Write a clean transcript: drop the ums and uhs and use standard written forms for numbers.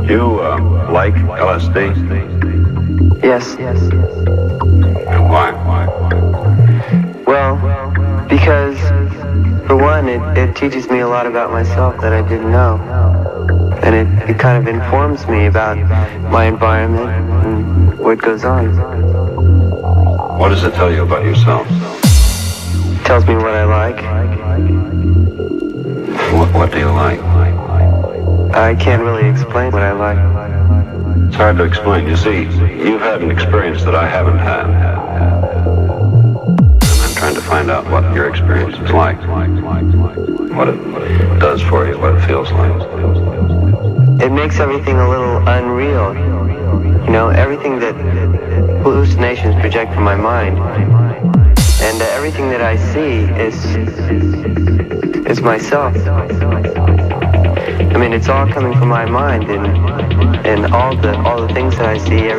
You, like LSD? Yes. And why? Well, because, for one, it teaches me a lot about myself that I didn't know. And it kind of informs me about my environment and what goes on. What does it tell you about yourself? It tells me what I like. What do you like? I can't really explain what I like. It's hard to explain. You see, you've had an experience that I haven't had. And I'm trying to find out what your experience is like. What it does for you, what it feels like. It makes everything a little unreal. You know, everything that hallucinations project from my mind. And everything that I see is myself. I mean, it's all coming from my mind, and all the things that I see.